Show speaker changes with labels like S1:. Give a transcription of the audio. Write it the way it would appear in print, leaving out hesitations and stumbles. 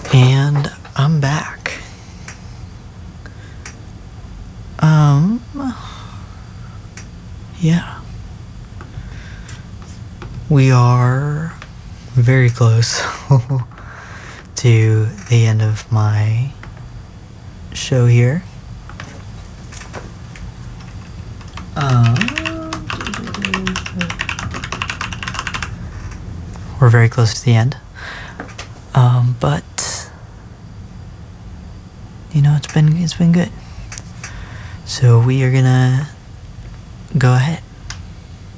S1: And I'm back. Yeah. We are very close to the end of my show here. We're very close to the end. But you know, it's been good. So we are gonna go ahead